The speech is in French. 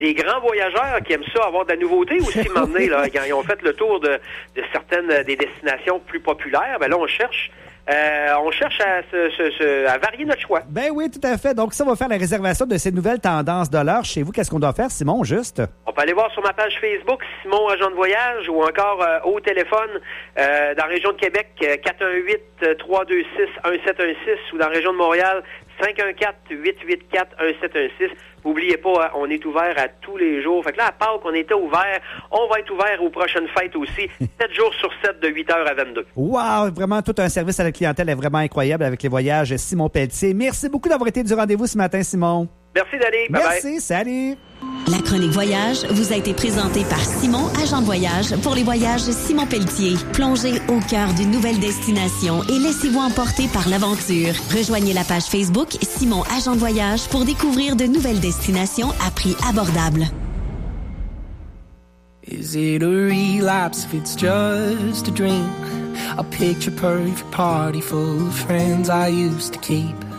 des grands voyageurs qui aiment ça, avoir de la nouveauté aussi, m'emmener, là, quand ils ont fait le tour de certaines des destinations plus populaires, ben là, on cherche à varier notre choix. Ben oui, tout à fait. Donc, ça, on va faire la réservation de ces nouvelles tendances de l'heure chez vous. Qu'est-ce qu'on doit faire, Simon, juste? On peut aller voir sur ma page Facebook, Simon Agent de voyage, ou encore au téléphone, dans la région de Québec, 418-326-1716, ou dans la région de Montréal, 514-884-1716. N'oubliez pas, on est ouvert à tous les jours. Fait que là, à Pâques, on était ouvert. On va être ouvert aux prochaines fêtes aussi, 7 jours sur 7, de 8h à 22. Wow! Vraiment, tout un service à la clientèle est vraiment incroyable avec les voyages Simon Pelletier. Merci beaucoup d'avoir été du rendez-vous ce matin, Simon. Merci, Danny. Bye-bye. Merci, salut! La chronique voyage vous a été présentée par Simon, agent de voyage pour les voyages Simon Pelletier. Plongez au cœur d'une nouvelle destination et laissez-vous emporter par l'aventure. Rejoignez la page Facebook Simon, agent de voyage pour découvrir de nouvelles destinations à prix abordable. Is it a relapse if it's just a drink? A picture perfect party full of friends I used to keep.